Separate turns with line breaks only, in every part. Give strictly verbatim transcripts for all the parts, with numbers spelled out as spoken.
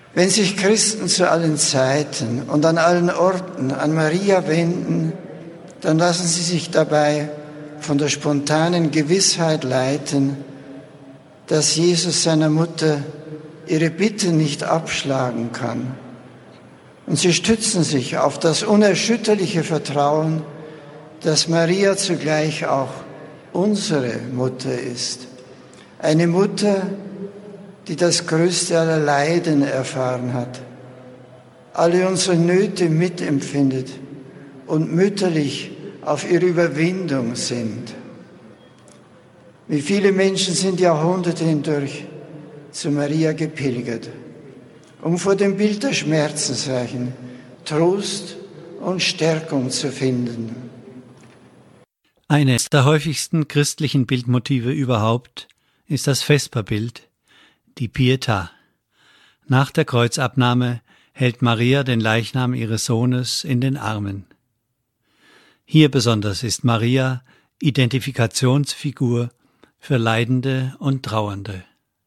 Wenn sich Christen zu allen Zeiten und an allen Orten an Maria wenden, dann lassen sie sich dabei von der spontanen Gewissheit leiten, dass Jesus seiner Mutter ihre Bitte nicht abschlagen kann. Und sie stützen sich auf das unerschütterliche Vertrauen, dass Maria zugleich auch unsere Mutter ist. Eine Mutter, die das größte aller Leiden erfahren hat, alle unsere Nöte mitempfindet und mütterlich auf ihre Überwindung sinnt. Wie viele Menschen sind Jahrhunderte hindurch zu Maria gepilgert, um vor dem Bild der Schmerzensreichen Trost und Stärkung zu finden.
Eines der häufigsten christlichen Bildmotive überhaupt ist das Vesperbild, die Pietà. Nach der Kreuzabnahme hält Maria den Leichnam ihres Sohnes in den Armen. Hier besonders ist Maria Identifikationsfigur für Leidende und Trauernde.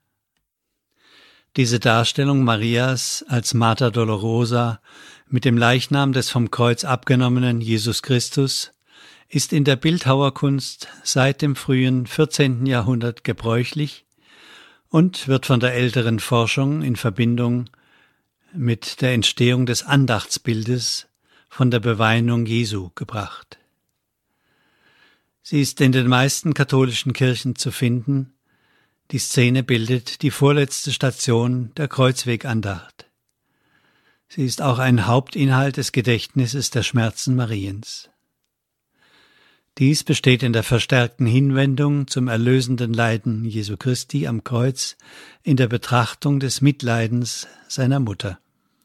Diese Darstellung Marias als Mater Dolorosa mit dem Leichnam des vom Kreuz abgenommenen Jesus Christus ist in der Bildhauerkunst seit dem frühen vierzehnten Jahrhundert gebräuchlich und wird von der älteren Forschung in Verbindung mit der Entstehung des Andachtsbildes von der Beweinung Jesu gebracht. Sie ist in den meisten katholischen Kirchen zu finden. Die Szene bildet die vorletzte Station der Kreuzwegandacht. Sie ist auch ein Hauptinhalt des Gedächtnisses der Schmerzen Mariens. Dies besteht in der verstärkten Hinwendung zum erlösenden Leiden Jesu Christi am Kreuz in der Betrachtung des Mitleidens seiner Mutter.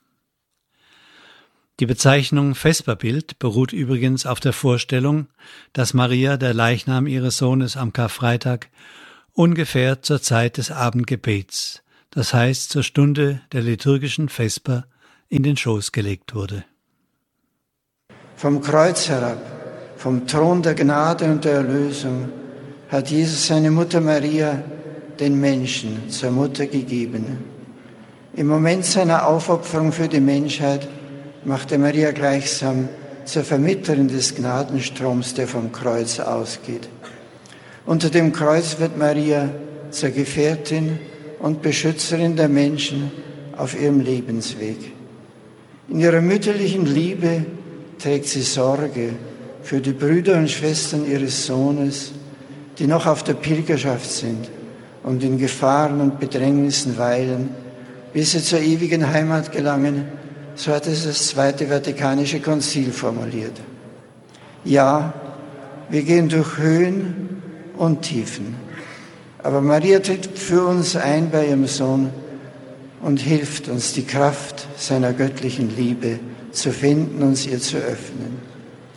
Die Bezeichnung Vesperbild beruht übrigens auf der Vorstellung, dass Maria der Leichnam ihres Sohnes am Karfreitag ungefähr zur Zeit des Abendgebets, das heißt zur Stunde der liturgischen Vesper, in den Schoß gelegt wurde.
Vom Kreuz herab, vom Thron der Gnade und der Erlösung, hat Jesus seine Mutter Maria den Menschen zur Mutter gegeben. Im Moment seiner Aufopferung für die Menschheit machte Maria gleichsam zur Vermittlerin des Gnadenstroms, der vom Kreuz ausgeht. Unter dem Kreuz wird Maria zur Gefährtin und Beschützerin der Menschen auf ihrem Lebensweg. In ihrer mütterlichen Liebe trägt sie Sorge für die Brüder und Schwestern ihres Sohnes, die noch auf der Pilgerschaft sind und in Gefahren und Bedrängnissen weilen, bis sie zur ewigen Heimat gelangen. So hat es das Zweite Vatikanische Konzil formuliert. Ja, wir gehen durch Höhen und Tiefen, aber Maria tritt für uns ein bei ihrem Sohn und hilft uns, die Kraft seiner göttlichen Liebe zu finden, uns ihr zu öffnen.